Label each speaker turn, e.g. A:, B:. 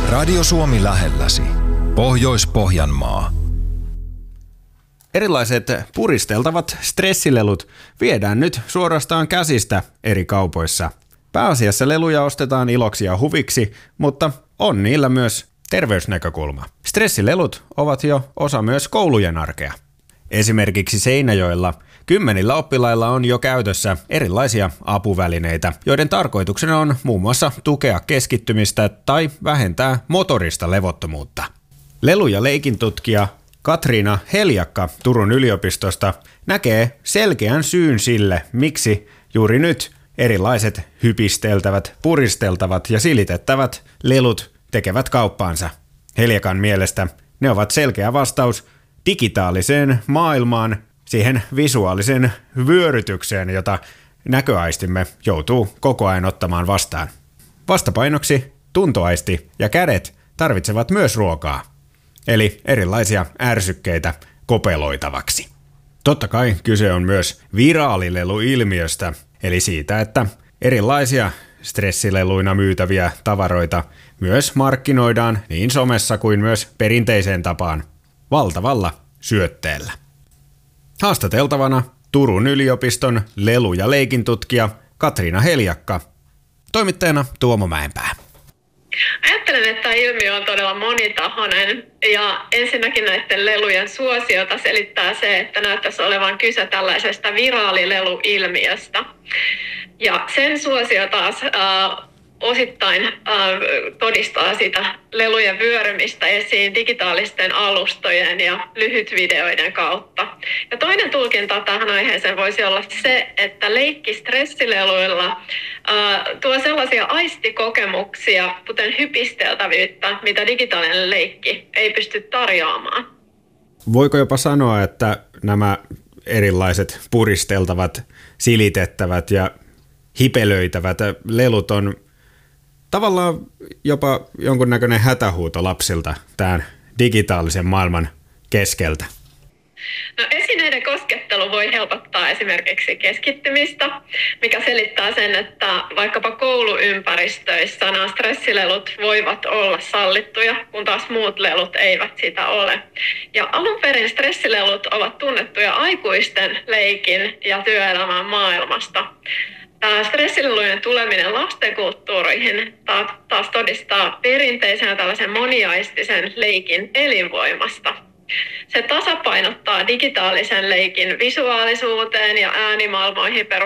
A: Radio Suomi lähelläsi. Pohjois-Pohjanmaa.
B: Erilaiset puristeltavat stressilelut viedään nyt suorastaan käsistä eri kaupoissa. Pääasiassa leluja ostetaan iloksi ja huviksi, mutta on niillä myös terveysnäkökulma. Stressilelut ovat jo osa myös koulujen arkea. Esimerkiksi Seinäjoella 10 oppilailla on jo käytössä erilaisia apuvälineitä, joiden tarkoituksena on muun muassa tukea keskittymistä tai vähentää motorista levottomuutta. Lelu- ja leikintutkija Katriina Heljakka Turun yliopistosta näkee selkeän syyn sille, miksi juuri nyt erilaiset hypisteltävät, puristeltavat ja silitettävät lelut tekevät kauppaansa. Heljakan mielestä ne ovat selkeä vastaus digitaaliseen maailmaan, siihen visuaaliseen vyörytykseen, jota näköaistimme joutuu koko ajan ottamaan vastaan. Vastapainoksi tuntoaisti ja kädet tarvitsevat myös ruokaa, eli erilaisia ärsykkeitä kopeloitavaksi. Totta kai kyse on myös viraalileluilmiöstä, eli siitä, että erilaisia stressileluina myytäviä tavaroita myös markkinoidaan niin somessa kuin myös perinteiseen tapaan valtavalla syötteellä. Haastateltavana Turun yliopiston lelu- ja leikintutkija Katriina Heljakka, toimittajana Tuomo Mäenpää.
C: Ajattelen, että tämä ilmiö on todella monitahoinen ja ensinnäkin näiden lelujen suosiota selittää se, että näyttäisi olevan kyse tällaisesta viraalileluilmiöstä. Ja sen suosio taas osittain todistaa sitä lelujen vyörymistä esiin digitaalisten alustojen ja lyhytvideoiden kautta. Ja toinen tulkinta tähän aiheeseen voisi olla se, että leikki stressileluilla tuo sellaisia aistikokemuksia, kuten hypisteltävyyttä, mitä digitaalinen leikki ei pysty tarjoamaan.
B: Voiko jopa sanoa, että nämä erilaiset puristeltavat, silitettävät ja hipelöitävät lelut on tavallaan jopa jonkunnäköinen hätähuuto lapsilta tämän digitaalisen maailman keskeltä?
C: No, esineiden koskettelu voi helpottaa esimerkiksi keskittymistä, mikä selittää sen, että vaikkapa kouluympäristöissä nämä stressilelut voivat olla sallittuja, kun taas muut lelut eivät sitä ole. Ja alun perin stressilelut ovat tunnettuja aikuisten leikin ja työelämän maailmasta. Stressilelujen tuleminen lastenkulttuuriin taas todistaa perinteisen tällaisen moniaistisen leikin elinvoimasta. Se tasapainottaa digitaalisen leikin visuaalisuuteen ja äänimaailmoihin